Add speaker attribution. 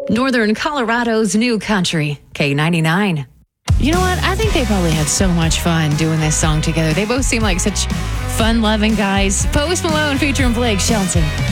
Speaker 1: Northern Colorado's new country, K99.
Speaker 2: You know what? I think they probably had so much fun doing this song together. They both seem like such fun-loving guys. Post Malone featuring Blake Shelton.